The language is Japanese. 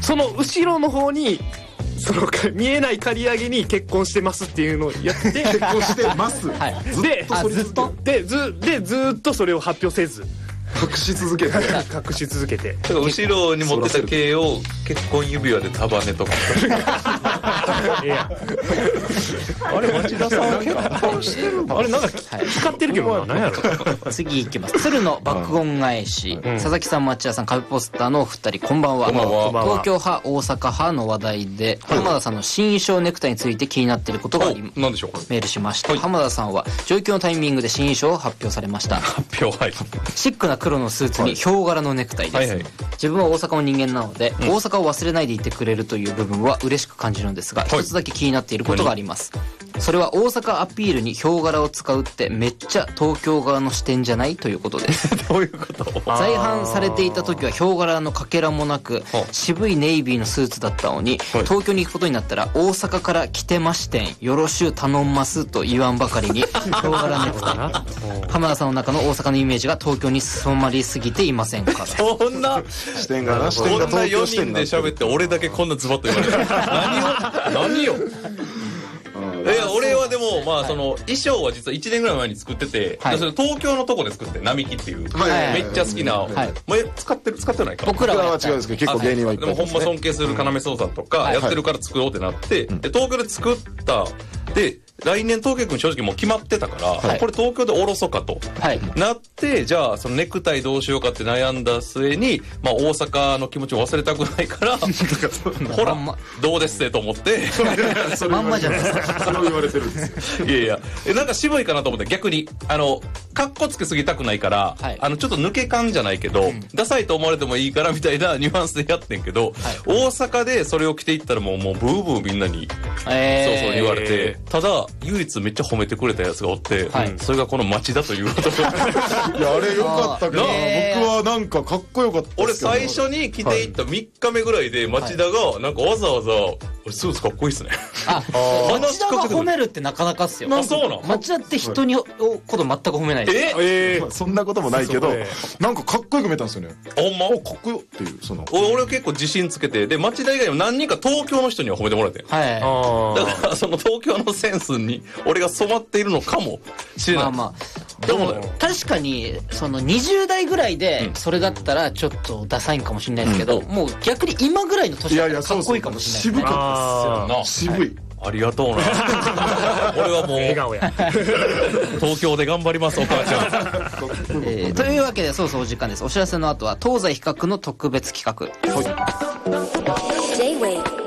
その後ろの方にその見えない刈り上げに結婚してますっていうのをやって結婚してます、 はい、 ずっとそれを発表せず隠し続けて隠し続けて、 だから後ろに持ってた毛を結婚指輪で束ねとかいやあれ町田さん結婚してるあれなんか光ってるけどな、何やろ。 次いきます。鶴の爆音返し、佐々木さん、町田さん、壁ポスターのお二人、こんばんは。東京派大阪派の話題で、浜田さんの新衣装ネクタイについて気になっていることがあり、 何でしょう。 メールしました。浜田さんは上京のタイミングで新衣装を発表されました。 発表、はい。 シックな黒のスーツにヒョウ柄のネクタイです。自分は大阪の人間なので、大阪を忘れないでいてくれるという部分は嬉しく感じるんですが、一つだけ気になっていることがあります。それは大阪アピールにヒョウ柄を使うってめっちゃ東京側の視点じゃないということです。 どういうこと？ 在阪されていた時はヒョウ柄のかけらもなく渋いネイビーのスーツだったのに、東京に行くことになったら大阪から来てましてんよろしゅう頼んますと言わんばかりにヒョウ柄ネクタイ。浜田さんの中の大阪のイメージが東京に染まりすぎていませんか？ そんな視点がこんな4人で喋って俺だけこんなズバッと言われる何よ俺はでもまあその衣装は実は1年ぐらい前に作ってて、それ東京のとこで作って並木っていうめっちゃ好きな、使ってないか。 僕らは違うんですけど結構芸人はいっぱいでもほんま尊敬する要壮さんとかやってるから作ろうってなって東京で作ったで来年東京君正直もう決まってたから、これ東京でおろそかと、なってじゃあそのネクタイどうしようかって悩んだ末に、まあ、大阪の気持ちを忘れたくないからほらどうですってと思ってまんまじゃないですか。 それを言われてるんですよ。 いやなんか渋いかなと思って逆にカッコつけすぎたくないから、ちょっと抜け感じゃないけど、ダサいと思われてもいいからみたいなニュアンスでやってんけど、大阪でそれを着ていったらもうブーブーみんなに、そう言われて、ただ唯一めっちゃ褒めてくれたやつがおって、それがこの町田ということいやあれよかったけど僕はなんかかっこよかった。 俺最初に着ていった3日目ぐらいで町田がなんかわざわざスーツかっこいいっすね。 町田が褒めるってなかなかっすよ。 そうなん？ 町田って人にこと全く褒めないです。そんなこともないけどなんかかっこよく見えたんですよね。 ほんま？ かっこよっていう俺結構自信つけてで町田以外にも何人か東京の人には褒めてもらって、だからその東京のセンスに俺が染まっているのかもしれない。 でも確かにその20代ぐらいでそれだったらちょっとダサいんかもしれないですけど、もう逆に今ぐらいの年だったらかっこいいかもしれない。 渋かったっすよ。渋い。 ありがとうな。俺はもう笑顔や。東京で頑張りますお母ちゃん。というわけでそうそうお時間です。お知らせの後は東西比較の特別企画。J-Wave